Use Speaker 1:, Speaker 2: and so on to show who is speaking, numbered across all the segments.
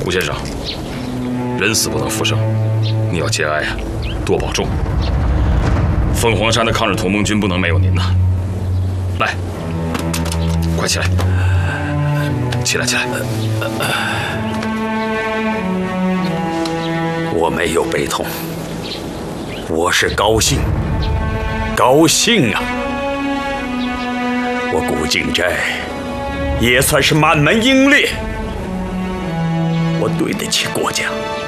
Speaker 1: 顾先生，人死不能复生，你要节哀啊，多保重。凤凰山的抗日同盟军不能没有您呐！来，快起来，起来，起来！
Speaker 2: 我没有悲痛，我是高兴，高兴啊！我古井斋也算是满门英烈，我对得起国家。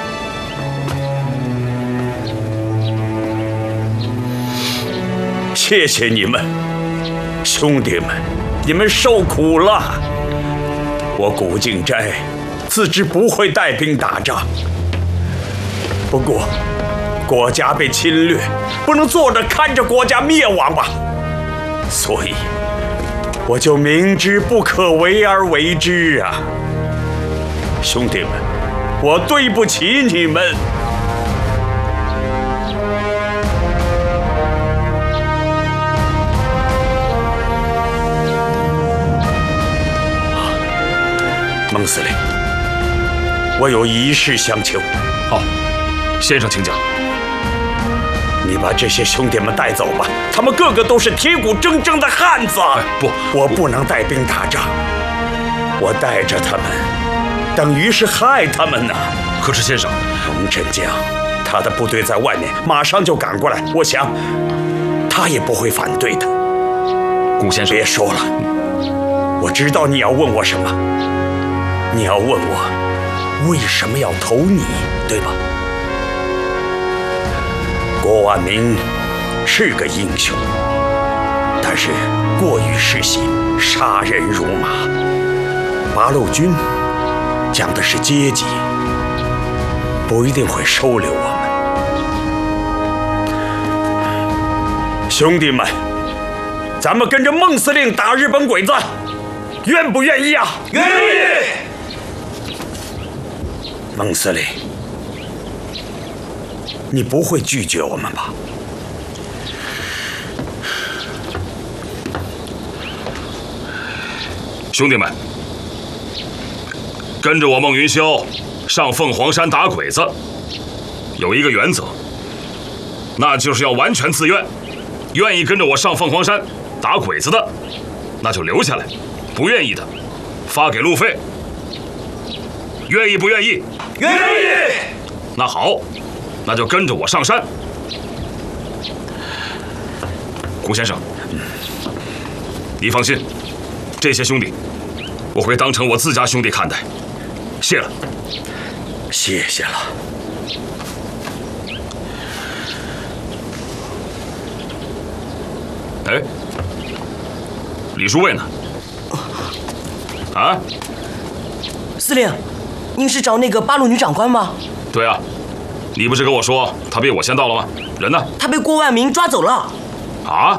Speaker 2: 谢谢你们，兄弟们，你们受苦了。我古井斋自知不会带兵打仗，不过国家被侵略，不能坐着看着国家灭亡吧，所以我就明知不可为而为之啊！兄弟们，我对不起你们。孟司令，我有一事相求。
Speaker 1: 好，先生请讲。
Speaker 2: 你把这些兄弟们带走吧，他们个个都是铁骨铮铮的汉子。
Speaker 1: 不，
Speaker 2: 我不能带兵打仗，我带着他们，等于是害他们呢。
Speaker 1: 可是先生，
Speaker 2: 龙振江，他的部队在外面，马上就赶过来，我想他也不会反对的。
Speaker 1: 顾先生，
Speaker 2: 别说了，我知道你要问我什么，你要问我为什么要投你，对吧？郭万明是个英雄，但是过于嗜血，杀人如麻。八路军讲的是阶级，不一定会收留我们。兄弟们，咱们跟着孟司令打日本鬼子，愿不愿意啊？
Speaker 3: 愿意。
Speaker 2: 孟司令，你不会拒绝我们吧？
Speaker 1: 兄弟们，跟着我孟云霄上凤凰山打鬼子，有一个原则，那就是要完全自愿。愿意跟着我上凤凰山打鬼子的，那就留下来；不愿意的，发给路费。愿意不愿意？
Speaker 3: 愿意。
Speaker 1: 那好，那就跟着我上山。顾先生，你放心，这些兄弟我会当成我自家兄弟看待。谢了。
Speaker 2: 谢谢了。
Speaker 1: 哎，李书卫呢？啊？
Speaker 4: 司令，您是找那个八路女长官吗？
Speaker 1: 对啊，你不是跟我说他比我先到了吗？人呢？
Speaker 4: 他被郭万明抓走了。
Speaker 1: 啊？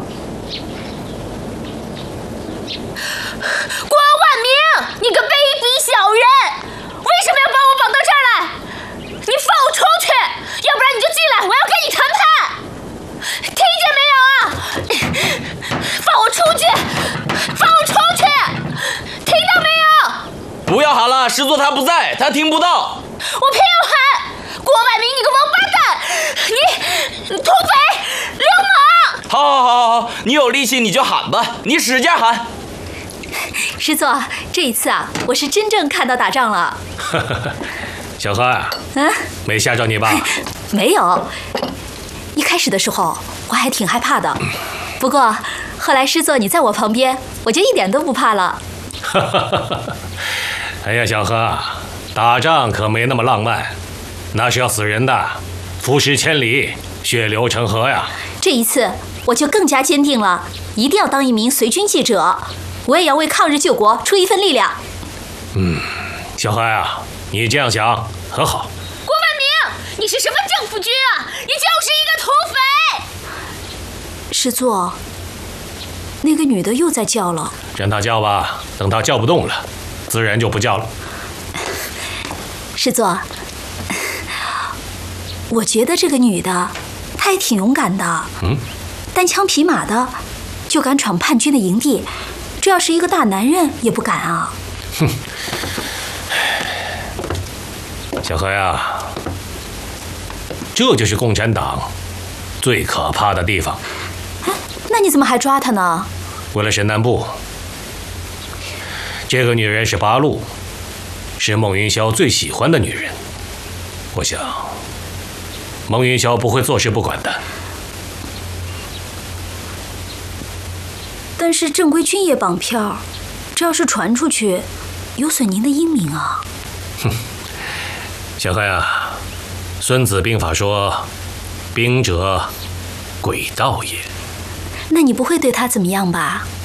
Speaker 5: 郭万明，你个卑鄙小人，为什么要把我绑到这儿来？你放我出去，要不然你就进来，我要跟你谈判。听见没有啊？放我出去！放我出去！听到没有？
Speaker 3: 不要喊了，师座他不在，他听不到。
Speaker 5: 我偏要喊！郭万明，你个王八蛋！你土匪，流氓！
Speaker 3: 好，你有力气你就喊吧，你使劲喊。
Speaker 6: 师座，这一次啊，我是真正看到打仗了。
Speaker 7: 小何啊，没吓着你吧？
Speaker 6: 没有，一开始的时候我还挺害怕的，不过后来师座你在我旁边，我就一点都不怕了。
Speaker 7: 哎呀，小何，打仗可没那么浪漫，那是要死人的，浮尸千里，血流成河呀。
Speaker 6: 这一次我就更加坚定了，一定要当一名随军记者，我也要为抗日救国出一份力量。
Speaker 7: 小何呀，你这样想很好。
Speaker 5: 郭万明，你是什么政府军啊？你就是一个土匪！
Speaker 6: 师座，那个女的又在叫了。
Speaker 7: 让她叫吧，等她叫不动了，自然就不叫了。
Speaker 6: 师座，我觉得这个女的，她也挺勇敢的。单枪匹马的，就敢闯叛军的营地，这要是一个大男人也不敢啊。
Speaker 7: 小何呀，这就是共产党最可怕的地方。
Speaker 6: 那你怎么还抓他呢？
Speaker 7: 为了审南部，这个女人是八路，是孟云霄最喜欢的女人。我想，孟云霄不会坐视不管的。
Speaker 6: 但是正规军也绑票，这要是传出去，有损您的英名啊。
Speaker 7: 哼，小何呀，《孙子兵法》说：“兵者，诡道也。”
Speaker 6: 那你不会对他怎么样吧？